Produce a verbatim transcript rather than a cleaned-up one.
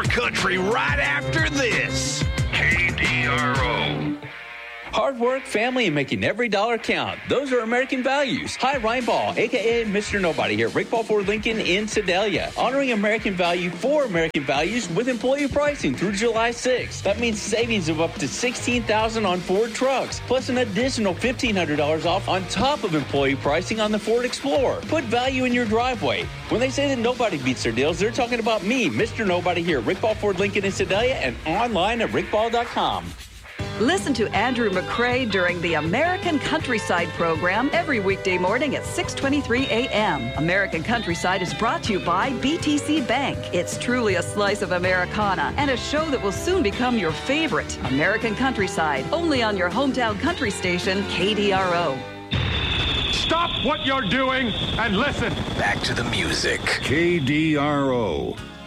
more country right after this. K D R O. Hard work, family, and making every dollar count. Those are American values. Hi, Ryan Ball, a k a. Mister Nobody here at Rick Ball Ford Lincoln in Sedalia. Honoring American value for American values with employee pricing through July sixth. That means savings of up to sixteen thousand dollars on Ford trucks, plus an additional fifteen hundred dollars off on top of employee pricing on the Ford Explorer. Put value in your driveway. When they say that nobody beats their deals, they're talking about me, Mister Nobody here at Rick Ball Ford Lincoln in Sedalia and online at rick ball dot com. Listen to Andrew McCrae during the American Countryside program every weekday morning at six twenty-three a.m. American Countryside is brought to you by B T C Bank. It's truly a slice of Americana and a show that will soon become your favorite. American Countryside, only on your hometown country station, K D R O. Stop what you're doing and listen. Back to the music. K D R O,